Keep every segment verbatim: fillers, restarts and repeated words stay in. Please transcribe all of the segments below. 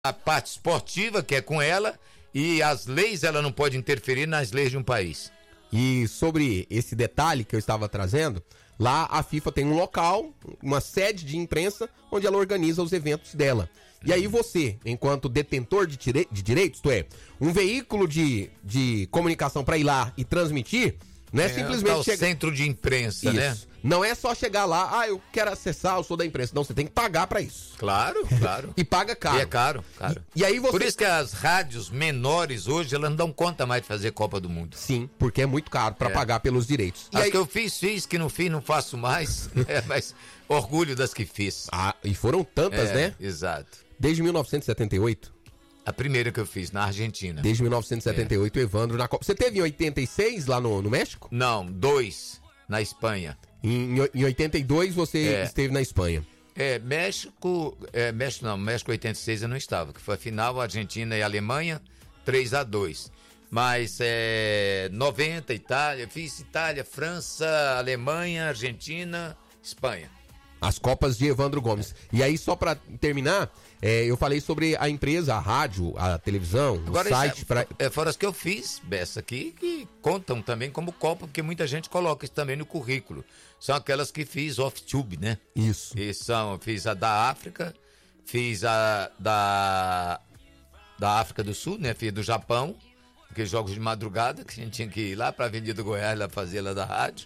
a parte esportiva, que é com ela, e as leis, ela não pode interferir nas leis de um país. E sobre esse detalhe que eu estava trazendo, lá a FIFA tem um local, uma sede de imprensa, onde ela organiza os eventos dela. E aí você, enquanto detentor de, dire... de direitos, isto é, um veículo de, de comunicação para ir lá e transmitir, não é, é simplesmente... o chega... centro de imprensa, isso, né? Não é só chegar lá, ah, eu quero acessar, eu sou da imprensa. Não, você tem que pagar pra isso. Claro, claro. E paga caro. E é caro, caro. E, e aí você... Por isso que as rádios menores hoje, elas não dão conta mais de fazer Copa do Mundo. Sim, porque é muito caro pra é. pagar pelos direitos. E as aí... que eu fiz, fiz, que não fiz, não faço mais. É, mas orgulho das que fiz. Ah, e foram tantas, é, né? Exato. Desde mil novecentos e setenta e oito? A primeira que eu fiz, na Argentina. Desde mil novecentos e setenta e oito, é. Evandro na Copa. Você teve em oitenta e seis lá no, no México? Não, dois na Espanha. Em, em oitenta e dois você é. esteve na Espanha. É, México, é, México não, México oitenta e seis eu não estava, que foi a final, Argentina e Alemanha, três a dois. Mas é, noventa, Itália, fiz Itália, França, Alemanha, Argentina, Espanha. As Copas de Evandro Gomes. E aí, só pra terminar, é, eu falei sobre a empresa, a rádio, a televisão, Agora, o site. É, pra... é, fora as que eu fiz, Bessa, aqui, que contam também como Copa, porque muita gente coloca isso também no currículo. São aquelas que fiz off-tube, né? Isso. E são, fiz a da África, fiz a da, da África do Sul, né? Fiz do Japão, aqueles jogos de madrugada, que a gente tinha que ir lá pra Avenida Goiás, lá fazer lá da rádio.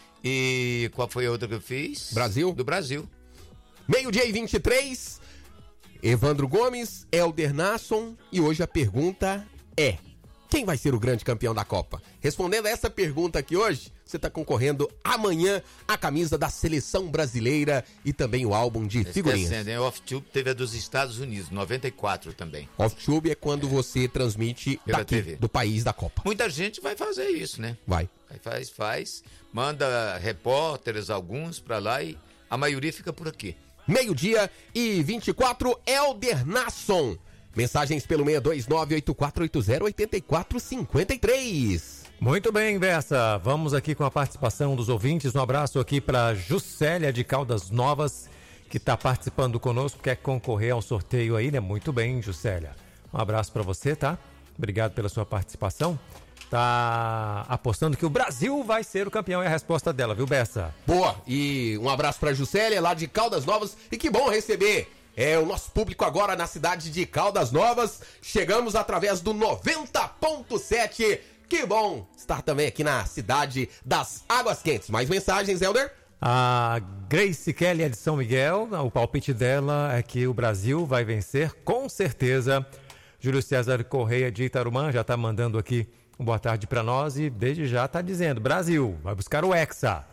E qual foi a outra que eu fiz? Brasil. Do Brasil. Meio-dia e vinte e três. Evandro Gomes, Elder Nasson. E hoje a pergunta é: quem vai ser o grande campeão da Copa? Respondendo a essa pergunta aqui hoje, você está concorrendo amanhã a camisa da Seleção Brasileira e também o álbum de figurinhas. Esquecendo, o Off-Tube teve a dos Estados Unidos, noventa e quatro também. Off-Tube é quando é. você transmite pela daqui, T V. Do país da Copa. Muita gente vai fazer isso, né? Vai. Aí faz, faz, manda repórteres, alguns pra lá e a maioria fica por aqui. Meio-dia e vinte e quatro, Elder Nasson. Mensagens pelo seis dois nove, oito quatro oito zero, oito quatro cinco três. Muito bem, Bessa. Vamos aqui com a participação dos ouvintes. Um abraço aqui para Juscelia de Caldas Novas, que está participando conosco, quer concorrer ao sorteio aí, né? Muito bem, Juscelia. Um abraço para você, tá? Obrigado pela sua participação. Tá apostando que o Brasil vai ser o campeão, é a resposta dela, viu, Bessa? Boa, e um abraço pra Juscelia, lá de Caldas Novas, e que bom receber é, o nosso público agora na cidade de Caldas Novas. Chegamos através do noventa ponto sete, que bom estar também aqui na cidade das Águas Quentes. Mais mensagens, Helder? A Grace Kelly é de São Miguel, o palpite dela é que o Brasil vai vencer, com certeza. Júlio César Correia de Itarumã já tá mandando aqui boa tarde para nós e desde já está dizendo, Brasil, vai buscar o Hexa.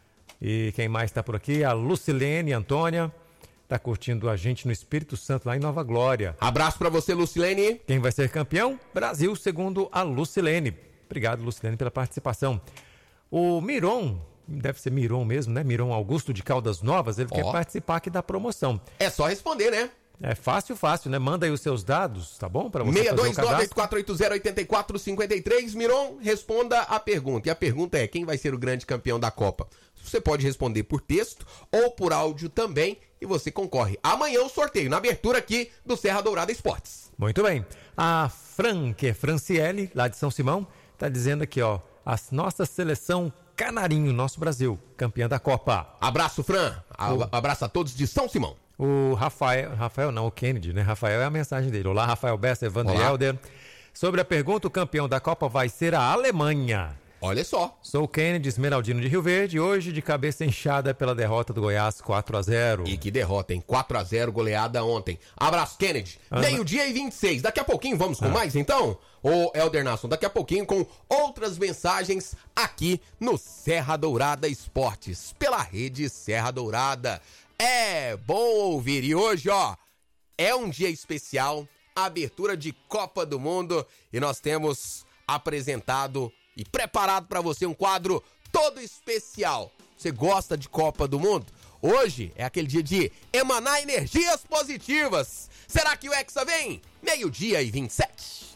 E quem mais está por aqui? A Lucilene Antônia, está curtindo a gente no Espírito Santo, lá em Nova Glória. Abraço para você, Lucilene. Quem vai ser campeão? Brasil, segundo a Lucilene. Obrigado, Lucilene, pela participação. O Miron, deve ser Miron mesmo, né? Miron Augusto de Caldas Novas, ele oh. quer participar aqui da promoção. É só responder, né? É fácil, fácil, né? Manda aí os seus dados, tá bom? Para você seis dois nove, oito quatro oito zero, oito quatro cinco três. Miron, responda a pergunta. E a pergunta é: quem vai ser o grande campeão da Copa? Você pode responder por texto ou por áudio também e você concorre. Amanhã o sorteio, na abertura aqui do Serra Dourada Esportes. Muito bem. A Fran, que é Franciele, lá de São Simão, tá dizendo aqui, ó, a nossa seleção Canarinho, nosso Brasil, campeã da Copa. Abraço, Fran. O... Abraço a todos de São Simão. O Rafael, Rafael não, o Kennedy, né? Rafael é a mensagem dele. Olá, Rafael Bessa, Evandro Olá. Helder. Sobre a pergunta, o campeão da Copa vai ser a Alemanha. Olha só. Sou o Kennedy Esmeraldino de Rio Verde, hoje de cabeça inchada pela derrota do Goiás quatro a zero. E que derrota, hein? quatro a zero, goleada ontem. Abraço, Kennedy. Ah, meio-dia e vinte e seis. Daqui a pouquinho vamos com ah. mais, então? Ô, Elder Nasson, daqui a pouquinho com outras mensagens aqui no Serra Dourada Esportes, pela rede Serra Dourada. É bom ouvir. E hoje, ó, é um dia especial, abertura de Copa do Mundo, e nós temos apresentado e preparado para você um quadro todo especial. Você gosta de Copa do Mundo? Hoje é aquele dia de emanar energias positivas. Será que o Hexa vem? Meio-dia e vinte e sete.